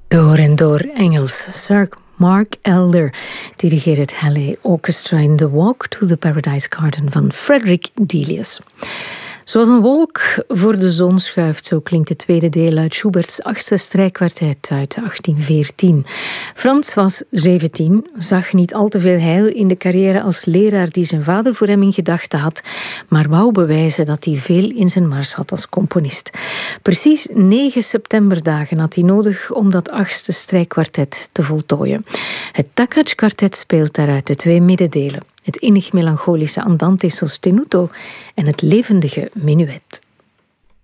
Door en door Engels. Sir Mark Elder dirigeert het Halle Orchestra in The Walk to the Paradise Garden van Frederick Delius. Zoals een wolk voor de zon schuift, zo klinkt het tweede deel uit Schubert's 8e strijkkwartet uit 1814. Frans was 17, zag niet al te veel heil in de carrière als leraar die zijn vader voor hem in gedachten had, maar wou bewijzen dat hij veel in zijn mars had als componist. Precies 9 septemberdagen had hij nodig om dat 8e strijkkwartet te voltooien. Het Takacs-kwartet speelt daaruit de 2 middendelen. Het innig melancholische Andante sostenuto en het levendige menuet.